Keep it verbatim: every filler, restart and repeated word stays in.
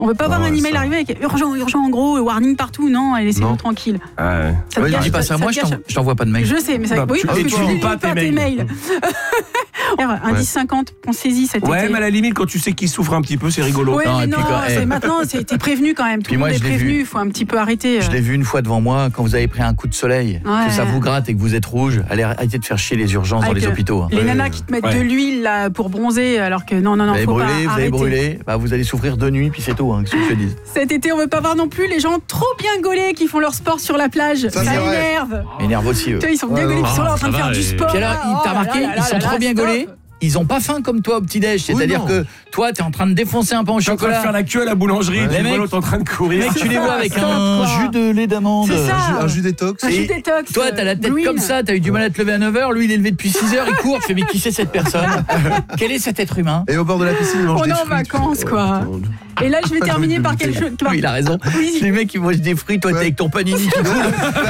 On veut pas voir Oh, un email ça. arriver avec urgent, urgent en gros, warning partout. Non, laissez-nous Non. tranquille. Ah ouais. Ça te Ouais, gâche- dis pas ça à ça moi, te je t'en- gâche- je t'envoie pas de mail. Je sais, mais ça. Bah, Oui, tu- parce et que tu tu lis lis pas tes mails. Un dix cinquante, pensez-y cet Ouais, été. mais à la limite, quand tu sais qu'il souffre un petit peu, c'est rigolo. Ouais, Non, mais et non, puis quand- c'est eh. maintenant, c'est- t'es prévenu quand même. Tout Puis le moi, monde est je l'ai prévenu, vu. il faut un petit peu arrêter. Je l'ai vu une fois devant moi quand vous avez pris un coup de soleil, Ouais. que ça vous gratte et que vous êtes rouge. Allez, arrêtez de faire chier les urgences dans Avec, les euh, hôpitaux. hein. Les Ouais, nanas ouais. qui te mettent Ouais. de l'huile là pour bronzer, alors que non, non, non, Vous allez faut brûler, pas vous allez arrêter. brûler, bah, vous allez souffrir de nuit, puis c'est tout, hein, qu'est-ce que je te dis. Cet été, on veut pas voir non plus les gens trop bien gaulés qui font leur sport sur la plage. Ça, c'est vrai. énerve. Énerve aussi eux. Tu vois, ils sont bien Ouais, gaulés, ouais. ils sont là en train de Ah, ça faire va, du et- sport. Puis alors, là. il- t'as Oh remarqué, là là ils là sont là, trop bien stop. gaulés. Ils ont pas faim comme toi au petit-déj. C'est-à-dire non. que toi, t'es en train de défoncer un pain au Je suis en train de chocolat. faire la queue à la boulangerie, Ouais. tu Les vois mecs- l'autre en train de courir. Mec, tu les ça, vois avec stop, un quoi. jus de lait d'amande. C'est ça. Un jus détox. Un Et jus détox. Toi, t'as la tête Green. comme ça, t'as eu du mal à te lever à neuf heures, lui il est levé depuis six heures, il court, tu fais mais qui c'est cette personne? Quel est cet être humain? Et au bord de la piscine, il mange On des est en fruits. vacances, quoi. Et là, je vais terminer par quelque chose. Oui, il a raison. Oui. Les mecs qui mangent des fruits, toi t'es avec ton panini qui court.